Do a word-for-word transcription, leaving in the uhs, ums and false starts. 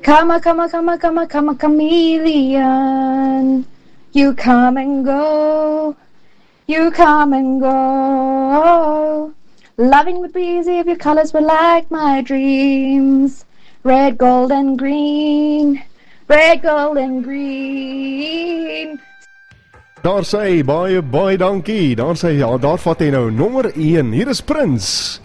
Come a, come a, come a, come a, come a chameleon. You come and go. You come and go. Loving would be easy if your colors were like my dreams. Red, gold and green. Red, gold and green. Daar sê hy, baie, baie dankie. Daar sê hy, ja, daar vat hy nou nommer een. Hier is Prins.